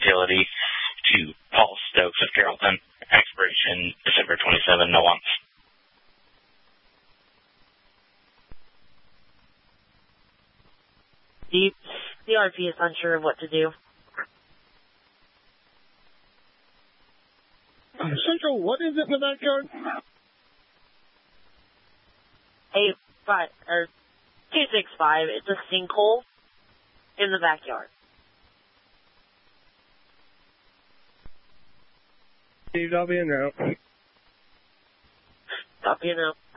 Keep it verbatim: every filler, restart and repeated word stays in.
Utility to Paul Stokes of Carrollton. Expiration December twenty-seventh, no wants. The C R P is unsure of what to do. Central, what is it in the backyard? Eight five or two six five. It's a sinkhole in the backyard. Steve, I'll be in route. Copy now.